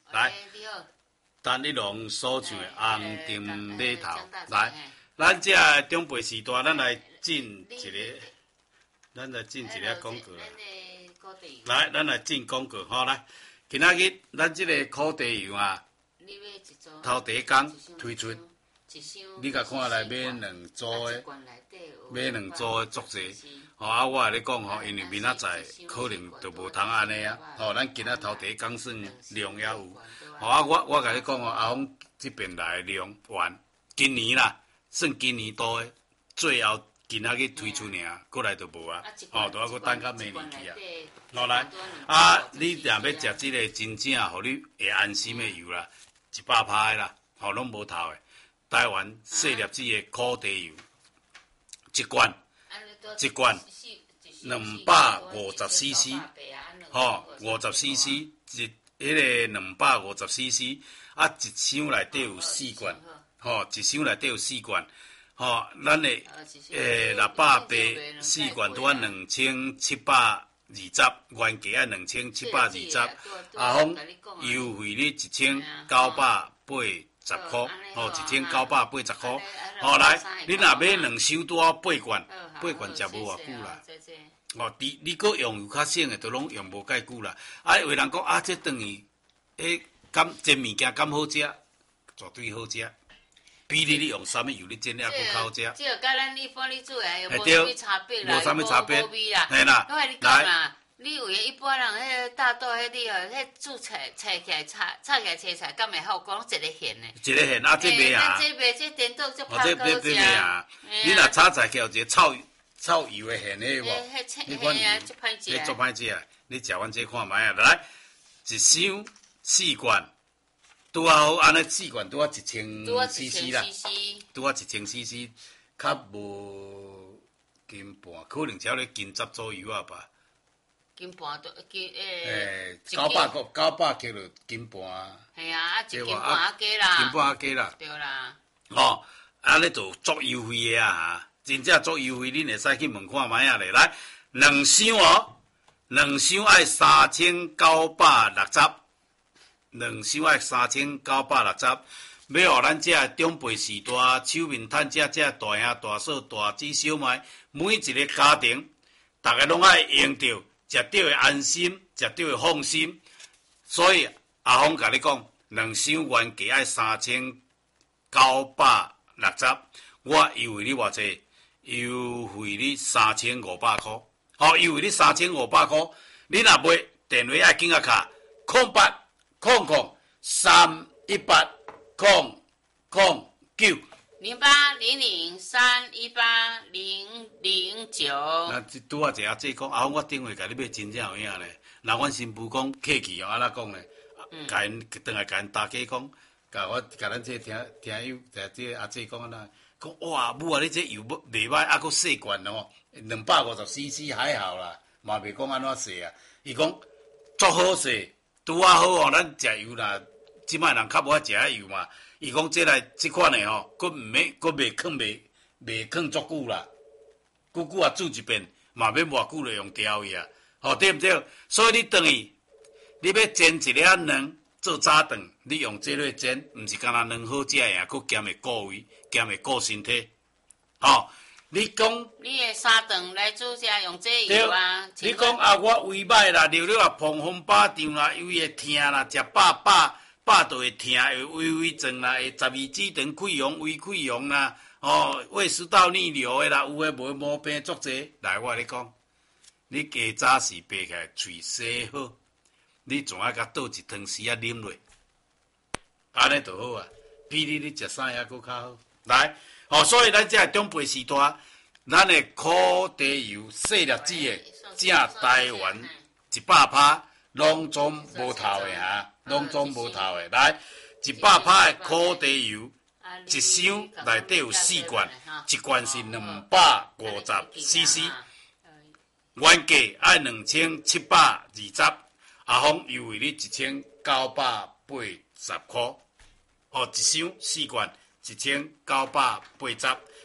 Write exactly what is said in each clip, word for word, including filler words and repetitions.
来，陈一龙所唱的《红锭码头》。来，咱这中辈时代，咱来进一个，咱来进一个广告啦。来，咱来进广告吼，来，今仔日咱这个烤地油啊，头第一天推出，你甲看来买两组的，买两组的足济。吼啊，我甲你讲吼，因为明仔载可能就无通安尼啊。吼，咱今仔头第一天算量也有。吼啊，我我甲你讲吼，阿峰这边来的量完，今年啦，算今年多的，最后今仔日推出尔，过来就无啊。吼，都要搁等到明年去啊。好来，啊，你若要食这个真正互你会安心的油啦，一百趴的啦，吼，拢无头的，台湾细粒子的烤地油，一罐。一罐两百五十 C C， 吼，五十 C C， 一迄个两百五十 C C， 啊，一箱内底有四罐，吼，一箱内底有四罐，吼，咱的诶六百八四罐拄啊两千七百二十，原价啊两千七百二十，阿峰优惠你一千九百八十块，吼，一千九百八十块，吼来，你若买两箱拄啊八罐。八罐食无偌久啦，哦，你你搁用有较省的，都拢用无介久啦。啊，有人讲啊，这等于诶，敢煎物件敢好食，绝对好食。比你你用啥物油你煎了搁较好食。 只有甲咱一般你做诶，又无啥物差别啦， 无啥物差别， 味啦。 嘿啦， 我甲你讲啦，你有诶一般人迄个大豆迄你哦，迄煮菜菜起来炒炒起来切菜，敢会好讲一个咸诶。 一个咸啊，这袂啊。 这袂这颠倒就歹好食。这这袂啊。你若炒菜起有一个炒。炒油的咸的无？ 你看油，迄足歹食啊！你食阮这看卖啊！来，一箱四罐，拄啊好，安尼四罐拄啊一千 C C 啦，拄啊一千 C C， 较无斤半，可能只要咧斤十左右啊吧。 斤半都斤诶。 诶，九百个九百克就斤半。 系啊，啊一斤半啊加啦。 斤半啊加啦。 对啦。 哦，安尼就足优惠的啊！真正足优惠，恁会使去问看卖啊咧。来，两箱哦，两箱爱三千九百六十，两箱爱三千九百六十。要互咱这长辈时代手面趁这这大兄大嫂大姊小妹，每一个家庭，大家拢爱用着，食着会安心，食着会放心。所以阿峰甲你讲，两箱原价爱三千九百六十，我优惠你偌济？优惠你三千五百块，好，优惠你三千五百块。你若买电话爱紧啊卡，空八空空三一八空空九零八零零三一八零零九。 那拄啊一下这讲，啊，我电话甲你买真正有影咧。那阮新妇讲客气哦，安怎讲咧？甲因转来甲因大家讲，甲我甲咱这听听友，在这阿姐讲安怎？讲哇，母啊！你这油袂歹，还佫细罐哦，两百五十 C C 还好啦，嘛袂讲安怎细啊。伊讲足好势，拄啊好哦。咱食油啦，即摆人较无爱食迄油嘛。伊讲这来即款的吼，佫毋免佫袂放袂袂放足久啦，久久啊煮一遍，嘛免偌久就用掉伊啊。吼对毋对？所以你等于你要煎一粒卵。做早顿，你用这类煎，毋是干那软好食呀，佫兼会顾胃，兼会顾身体。吼、哦，你讲， 你的三顿来煮食用这油啊？ 你讲啊，我胃歹啦，流流啊，碰风巴掌啦，胃会疼啦，食饱饱饱就会疼，会胃胃胀啦，会十二指肠溃疡、胃溃疡啦，哦，胃食道逆流的啦，有诶无毛病足济。来，我跟你讲，你加早时爬起来，喙洗好。你总爱甲倒一汤匙啊啉落，安尼就好啊，比你你食啥还佫较好。来，哦，所以咱这长辈时代，咱的烤地油细粒子的正台湾一百趴，拢总无头的哈，拢总无头的。来，一百趴的烤地油，一箱内底有四罐，一罐是两百五十 C C， 原价爱两千七百二十。阿峰优惠你一千九百八十块，哦，一箱四罐一千九百八十，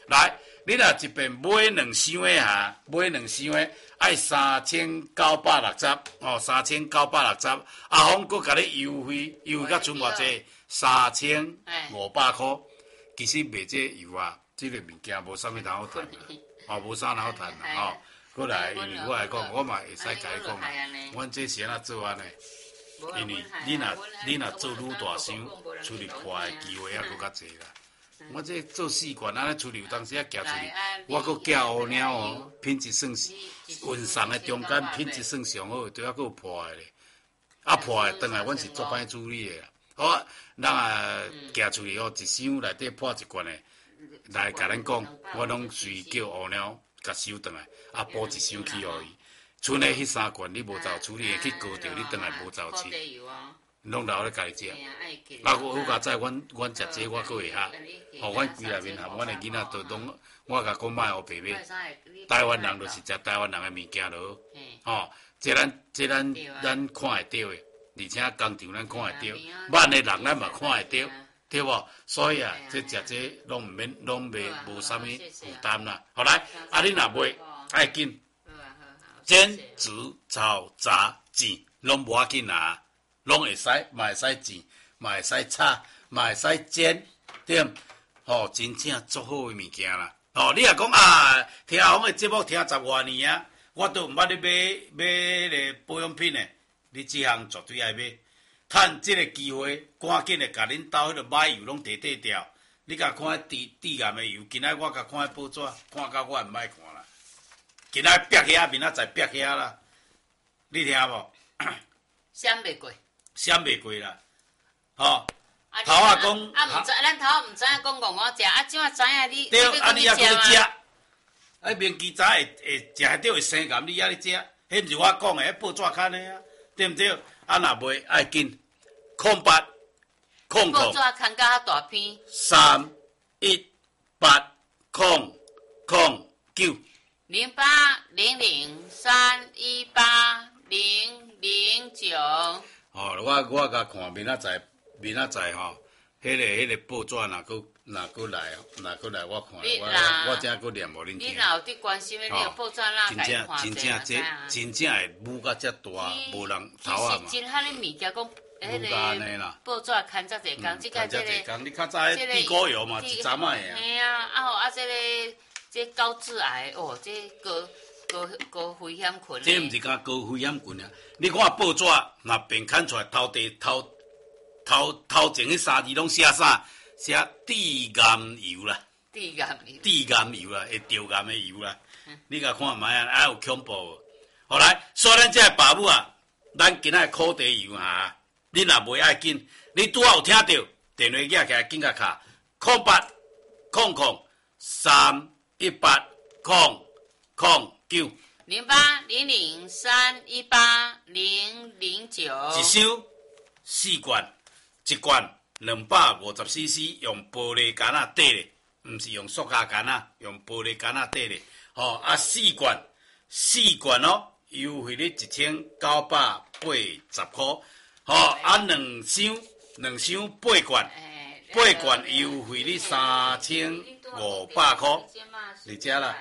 来，你若一遍买两箱的哈，买两箱的爱三千九百六十，哦，三千九百六十，阿峰佫甲你优惠，优惠甲剩偌济，三千五百块。其实卖这油啊，这个物件无啥物通好赚，哦，无啥通好赚啦，吼。过来，因为我来讲，我嘛会使甲你讲啦，阮这是安怎做安尼？因为你若你若做愈大箱，出去看的机会也佫较济啦。我这做四罐安尼出去，有当时啊寄出去，我佫寄乌鸟哦，品质算是运送的中间品质算上好，对啊佫有破的咧。啊破的，当来阮是做歹处理的啦。好，咱啊寄出去哦，一箱内底破一罐的，来甲咱讲，我拢随叫乌鸟甲收转来，啊补一箱去互伊。剩的迄三罐你无照处理，去高调你转来无照吃，拢留咧家己食。啊，我好佳哉，阮阮食这我佫会晓，吼，阮规内面含阮的囡仔都拢，我甲讲卖互爸爸。台湾人就是食台湾人的物件咯，吼，这咱这咱咱看会到的，而且工厂咱看会到，慢的人咱嘛看会到，对无？所以啊，这食这拢毋免拢袂无啥物负担啦。好来，啊你若买爱紧。煎、煮、炒、炸、煎，拢无要紧啊，拢会使，嘛会使煎，嘛会使炒，嘛会使煎，对，吼，真正足好诶物件啦。哦，你若讲啊，听我诶节目听十外年啊，我都毋捌你买买个保养品诶，你即项绝对爱买，趁即个机会，赶紧诶，甲恁兜迄个买油拢摕摕掉。你甲看滴滴盐诶油，今仔我甲看报纸，看到我毋爱看啦。今仔壁遐面仔在壁遐啦，你听无？ 闪袂过， 闪袂过啦，吼。头仔讲， 啊，毋知咱头仔毋知影讲戆我食，啊，怎啊知影你？ 对，啊，你还搁咧食？啊，明记早会会食得到会生感，你还咧食？迄毋是我讲诶，报纸刊诶啊，对毋对？啊，若袂爱紧，空八空空。 报纸刊甲较大篇。 三一八空空九。 零八零零三一八零零九。 哦，我我甲看明仔载，明仔载吼，迄个迄个报纸若搁若搁来，若搁来，我看我我正搁念互恁听。 你若有伫关心的，你有报纸哪真正真正这真正会舞甲遮大，无人头啊嘛。 其实真哈哩物件讲。 迄个报纸看遮济工，即个即个， 你较早地沟油嘛，一阵仔的。 嘿啊，啊吼啊，即个即高致癌哦，即高高高危险群。 这毋是讲高危险群啊！你看报纸，若便看出来头地头头头前迄三字拢写啥？写地岩油啦。 地岩油。 地岩油啦，会着岩的油啦。你甲看卖啊，啊有恐怖无？后来，所以咱这爸母啊，咱今仔苦茶油哈。你若袂爱紧，你拄好有听到电话举起来，紧甲卡空八空空三一八空空九零八零零三一八零零九。 一箱四罐，一罐两百五十 C C， 用玻璃杆仔底咧，毋是用塑胶杆仔，用玻璃杆仔底咧。吼、哦、啊，四罐四罐哦，优惠你一千九百八十块。吼、哦，啊，两箱两箱八罐，八罐优惠你三千五百块，你知啦？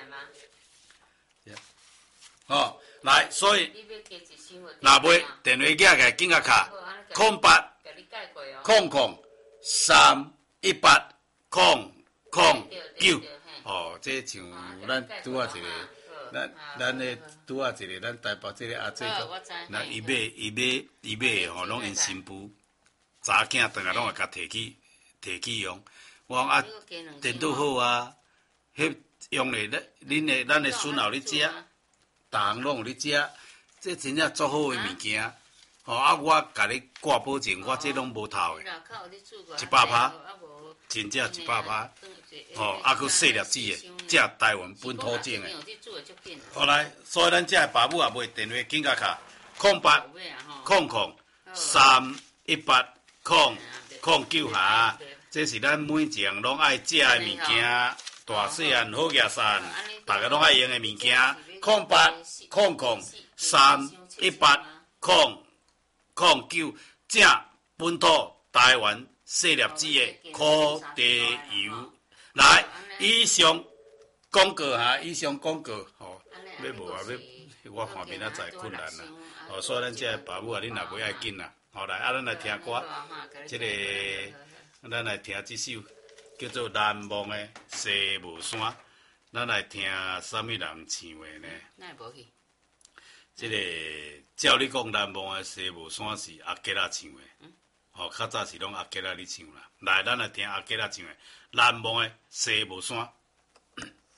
吼、哦，来，所以若买电话举起来，紧甲卡空八空空三一八空空九。哦，这像咱拄啊一个。咱咱咧拄啊一个，咱台北这个阿姐个，那伊买伊买伊买吼，拢因新妇查囝转来拢会甲摕去摕去用。我讲啊，电脑好啊，迄用咧咱恁诶咱诶孙后咧食，逐项拢有咧食，这真正足好诶物件。吼啊，我甲你挂保证，我这拢无透诶，一百趴，真正一百趴。哦，啊，佮细粒子诶，这台湾本土种诶。后来，所以咱这爸母也买电话紧甲卡，空八空空三一八空空九下，这是咱每一样拢爱食诶物件，大细汉好野散，大家拢爱用诶物件，空八空空三一八空空九，正本土台湾细粒子诶苦茶油。来，以上广告哈，以上广告吼，要无啊要，我看明仔载困难啦。哦，所以咱这爸母啊，恁若要爱紧啦。好来，啊，咱来听歌，这个咱来听这首叫做《难忘的西无山》，咱来听什么人唱的呢？ 那无去。 这个照你讲，难忘的西无山是阿吉拉唱的，哦，较早是拢阿吉拉咧唱啦。来，咱来听阿吉拉唱的《难忘的西无山》。